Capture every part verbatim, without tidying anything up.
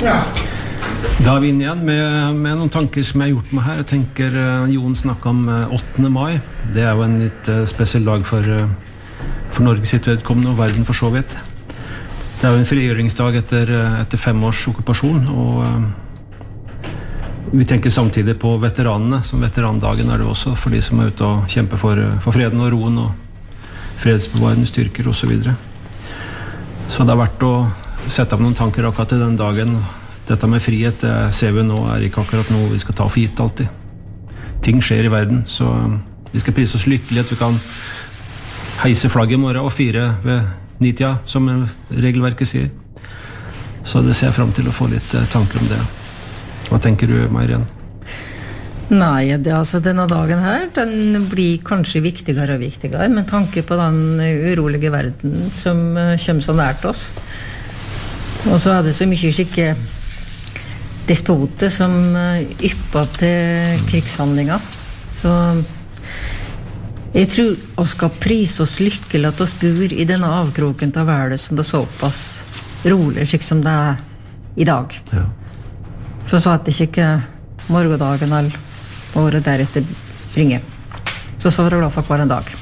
Ja. Da er vi inn igjen med, med noen tanker som jeg har gjort meg her. Jeg tenker uh, Jon snakket om uh, åttende mai. Det er jo en litt uh, spesiell dag for, uh, for Norge sitt vedkommende og verden for så vidt. Det er jo en frigjøringsdag etter, uh, etter fem års okkupasjon, og uh, vi tenker samtidig på veteranene. Som veterandagen er det også for de som er ute og kjemper for, uh, for freden og roen og fredsbevarende styrker og så videre. Så det har vært å sette opp noen tanker akkurat til den dagen. Dette med frihet, det ser vi nå, er ikke akkurat noe vi skal ta for gitt alltid. Ting skjer i verden, så vi skal prise oss lykkelig at vi kan heise flagget i morgen og fire ved nitida, som regelverket sier. Så det ser jeg frem til å få litt tanker om det. Hva tenker du, Marianne? Nei, det, altså, denne dagen her, den blir kanskje viktigere og viktigere, med tanke på den urolige verden som kommer så nært oss. Og så er det så mye skikke despoter som ypper til krigshandlinger. Så jeg tror vi skal prise oss lykkelig at vi bor i denne avkroken av verden som det er såpass rolig, slik som det er i dag. Ja. For så at det ikke morgendagen eller året deretter bringer. Så skal vi være glad for hver en dag.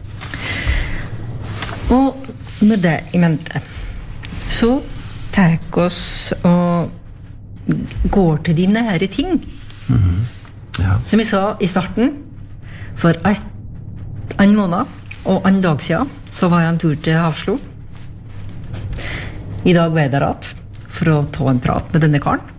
Og med det i mente, så tar oss og går til de nære ting. Mm-hmm. Ja. Som jeg sa i starten, for et, en måned og en dag siden, så var jeg en tur til Hafslo. I dag var jeg der at, for å ta en prat med denne karen.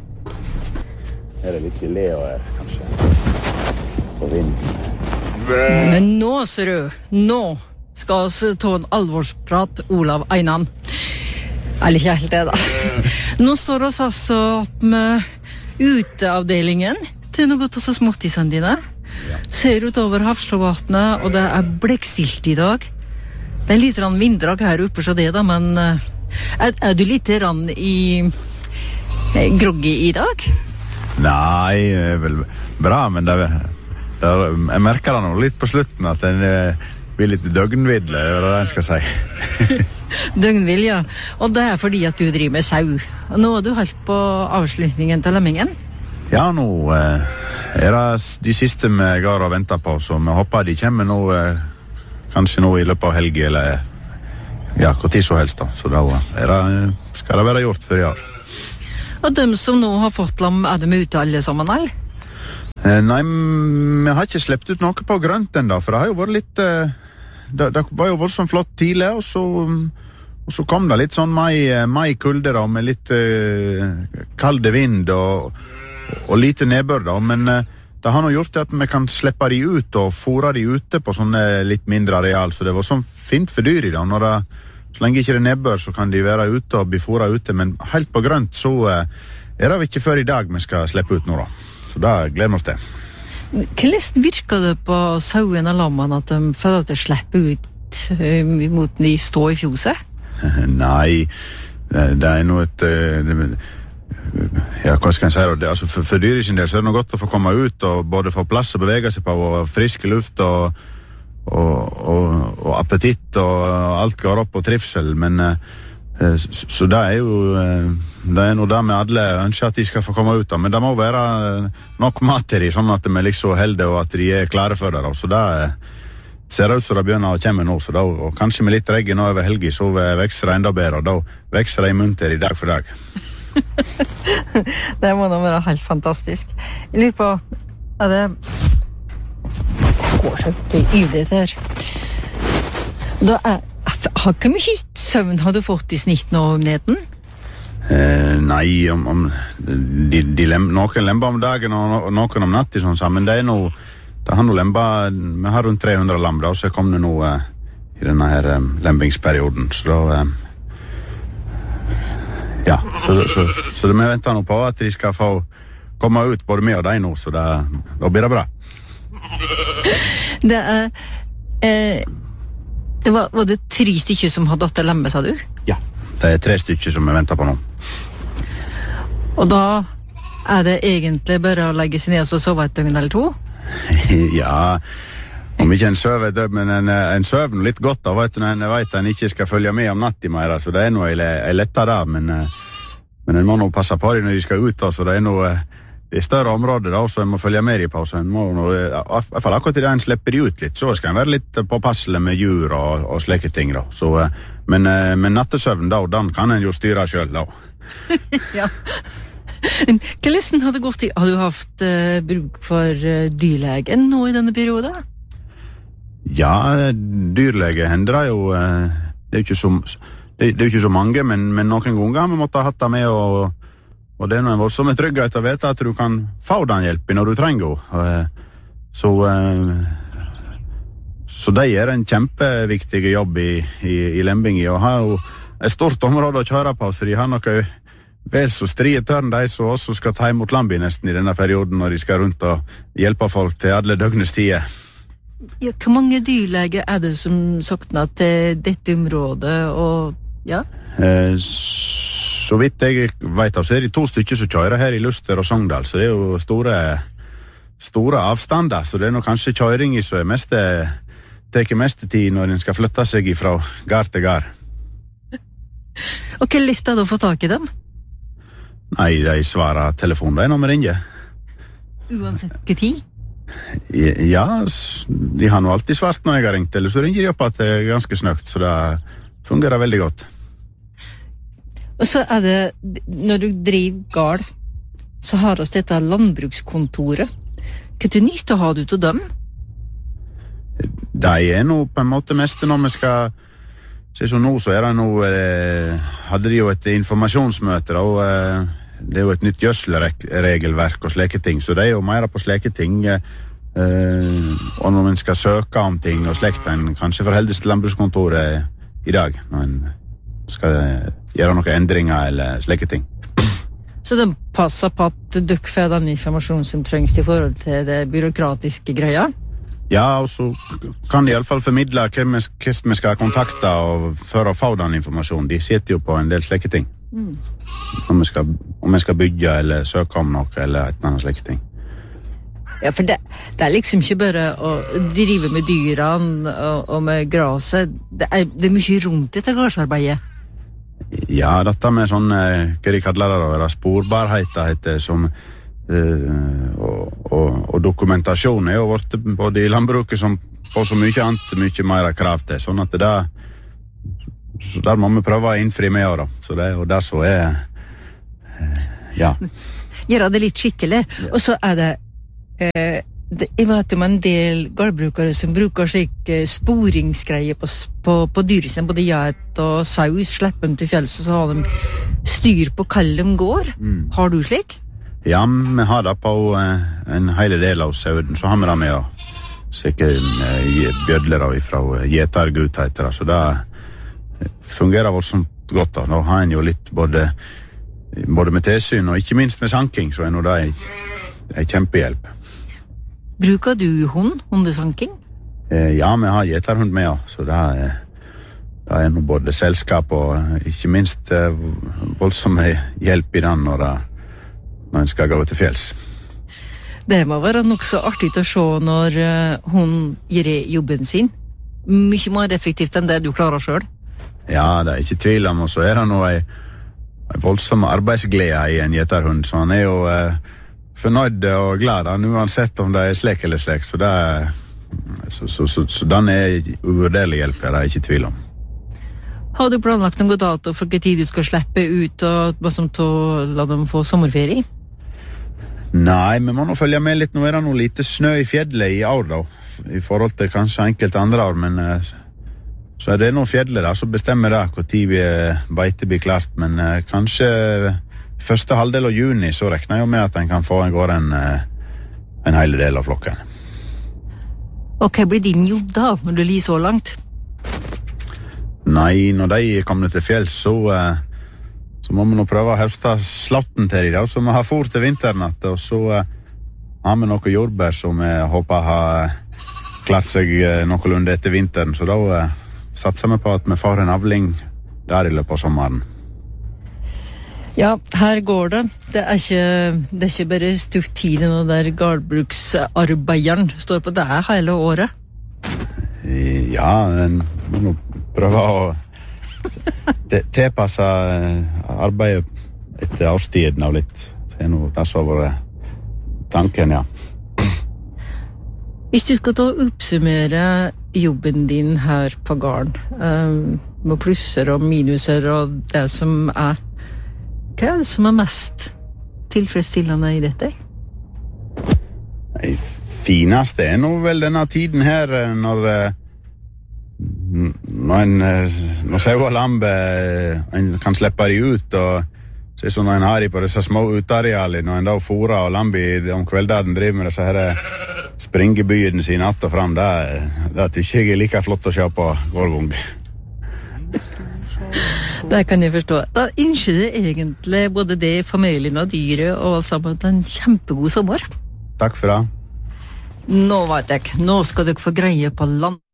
Er det litt Leo her, kanskje? På vinden. Men nå, ser du, nå skal vi ta en alvorsprat, Olav Einan. Eller ikke helt det da. Nå står oss altså opp med uteavdelingen til noe av så småttisene dine. Ja. Ser ut over Hafslovatnet, og det er blekkstilt i dag. Det er litt rann vinddrag her oppe så det da, men er, er du litt rann i eh, groggy i dag? Nei, det er vel bra, men det, det, jeg merker det nå litt på slutten at den blir litt døgnvidle, det er det jeg skal si. Døgnvill, ja. Og det er fordi at du driver med sau. Og nå har du holdt på avslutningen til lemmingen. Ja, nå eh, er det de siste vi går og venter på, så vi håper de kommer nå, eh, kanskje nå i løpet av helgen, eller ja, hvor tid så helst da. Så da er det, skal det være gjort før i år. Og dem som nå har fått lam, er de ute alle sammen, eller? Eh, nei, vi har ikke slept ut noe på grønt enda, for det har jo vært litt... Eh, det, det var jo vært sånn flott tidlig, og så... Og så kom det litt sånn mai, mai kulde da, med litt uh, kalde vind og, og lite nedbør da, men uh, det har nå gjort at vi kan slippe de ut og fôre de ute på sånne litt mindre areal, så det var sånn fint for dyr i da. Når det, så lenge ikke det nedbør, så kan de være ute og bli fôret ute, men helt på grønt så uh, er det ikke før i dag vi skal slippe ut nå da. Så da gleder vi oss til. Hvordan virker det på sauen og lammene at de føler at de slipper ut uh, mot de står i fjoset? Nei, det er noe et ja, hva skal jeg si det, altså for, for dyret sin del så er det noe godt å få komme ut og både få plass å bevege seg på og friske luft og, og, og, og appetitt og alt går opp og trivsel, men så, så det er jo det er noe der med alle ønsker at de skal få komme ut da, men det må være nok mat til de, sånn at de er liksom heldige og at de er klare for det da, så det er ser ut som det begynner å komme nå, så da, og kanskje med litt regn nå over helgi, så vekser det enda bedre, og da vekser det i munter i dag for dag. Det må da være helt fantastisk. Jeg lurer på, er det... Det går så ivrig her. Da er... Har ikke mye søvn har du fått i snitt nå om neten? Eh, nei, om, om de, de lem, noen lemper om dagen og noen om natt, sånn, men det er noe... Det har nå lempa, vi har rundt tre hundre lam da, så jeg kom det nå uh, i denne her um, lempingsperioden, så da, um, ja, så, så, så det vi venter nå på at de skal få komme ut både med og deg nå, så da, da blir det bra. Det er, eh, det var, var det tre stykker som hadde datt lemme, sa du? Ja, det er tre stykker som vi venter på nå. Og da er det egentlig bare å legge seg ned og sove et døgn eller to? Ja, om ikke en søv, men en, en søv litt godt da, vet du, når en vet at en ikke skal følge med om natt i mer, så det er noe jeg, jeg letter da, men, Men en må nå passe på dem når de skal ut, da, så det er noe det er større områder da, så en må følge med i pausen. En må nå, i hvert fall akkurat i det en slipper de ut litt, så skal en være litt påpasselig med djur og, og slike ting da. Så, men, men nattesøvn da, den kan en jo styre selv da. Ja. Hvordan har det gått i? Har du haft uh, bruk for uh, dyrlegen nå i denne perioden? Ja, dyrlege hender det jo, uh, det er jo ikke så, det, det er jo ikke så mange, men, men noen ganger har vi måtte ha hatt det med og Og det er noe voldsomt trygghet å vite at du kan få den hjelpen når du trenger den. Så, så de gjør en kjempeviktig jobb i, i, i Lembingi, og har jo et stort område å kjøre på, så de har noe vel så strie tørn, de som også skal ta imot Lambi nesten i denne perioden, når de skal rundt og hjelpe folk til alle døgnets tider. Ja, hvor mange dyrleger er det som sokner til dette området, og ja? Eh, Så vidt jeg vet av, så er det to stykker som kjører her i Luster og Sogndal, så det er jo store, store avstander, så det er nok kanskje kjøring som er mest, teker mest tid når den skal flytte seg fra gard til gard. Og hva lett er det å få tak i dem? Nei, de svarer telefonen når vi ringer. Uansett hva tid? Ja, de har nå alltid svart når jeg har ringt, eller så ringer de opp at det er ganske snøkt, så det fungerer veldig godt. Og så er det, når du driver gard, så har oss dette landbrukskontoret. Hva til nytte har du til dem? Det er nå på en måte mest når vi skal, se så nå så er det nå, eh, hadde de jo et informasjonsmøte, og eh, det er jo et nytt gjødselregelverk og slike ting, så det er jo mer på slike ting, eh, og når man skal søke om ting og slekt, en kanskje forheldes til landbrukskontoret i dag, når en skal gjøre noen endringer eller slike ting. Så de passer på at dere får den informasjonen som trengs til forhold til det byråkratiske greia? Ja, og så kan de i alle fall formidle hvem vi skal kontakte og for å få den informasjonen. De sitter jo på en del slike ting. Mm. Om, vi skal, om vi skal bygge eller søke om noe eller et eller annet slike ting. Ja, for det, det er liksom ikke bare å drive med dyrene og, og med graset. Det er, det er mye rundt dette gardsarbeidet. Ja, dette med sånn, hva de kaller det da, sporbarhet, heter, som, uh, og, og, og dokumentasjon er jo vårt, både i landbruket som på så mye annet, mye mer krav til, sånn at det der, så der må vi prøve å innfri med da, så det er jo der så er, uh, ja. Gjør det litt skikkelig, ja. Og så er det, uh, det, jeg vet om en del gårdbrukere som bruker slik uh, sporingsgreier på, på, på dyr sin, både geit og saus, slipper dem til fjells, og så har de styr på hva de går. Mm. Har du slik? Ja, vi har det på uh, en hele del av sauden, så har vi det med å sikkert uh, bjødler av fra uh, gjetergut, heter det, så det fungerer voldsomt godt da. Nå har en jo litt både, både med tilsyn og ikke minst med sanking, så er nå det en kjempehjelp. Bruker du hund, hundesanking? Eh, ja, vi har gjeterhund med, ja. Så det er, det er noe både selskap og ikke minst eh, voldsomme hjelp i den når, det, når en skal gå til fjells. Det må være nok så artig å se når uh, hun gjør jobben sin. Mye mer effektivt enn det du klarer selv. Ja, det er ikke tvil om, og så er det noe en, en voldsom arbeidsglede i en gjeterhund, så han er jo... Eh, fornøyd og glad han, uansett om det er slik eller slik, så, det er, så, så, så, så den er uvurderlig hjelp, det er ikke tvil om. Har du planlagt noen dato for hva tid du skal slippe ut og liksom, til å la dem få sommerferie? Nei, vi må nå følge med litt. Nå er det noe lite snø i fjellet i år da, i forhold til kanskje enkelte andre år, men så er det noe fjellet der, så bestemmer det hvor tid vi beite blir klart, men kanskje første halvdel av juni så regner jeg med at en kan få en går en, en hele del av flokken. Og hva blir din jobb da, når du lir så langt? Nei, når de kommer til fjells, så, så må vi nå prøve å høste slatten til de da, så vi har fôr til vinteren, og så har vi noe jordbær som vi håper har klart seg noenlunde etter vinteren, så da satser vi på at vi får en avling der i løpet av sommeren. Ja, her går det. Det er ikke, det er ikke bare stutt tid når der gårdbruksarbeideren står på det hele året. Ja, en må prøve å tilpasse arbeidet etter årstiden av litt. Det er noe det som har vært tanken, ja. Hvis du skal ta og oppsummere jobben din her på gården, um, med plusser og minuser og det som er, hva er det som er mest tilfredsstillende i dette? Det fineste er nå vel denne tiden her, når, når en, når sau og lampe, en kan slippe de ut, og så er det sånn når en har de på disse små utarealene, når en da fôrer og lampe om kveldagen driver med disse her springebyen sin att og fram, det, det tykker jeg er like flott å se på hver gang. Det kan jeg forstå. Da ønsker jeg egentlig både det, familien og dyret, og sammen en kjempegod sommer. Takk for det. Nå vet jeg, nå skal dere få greie på land.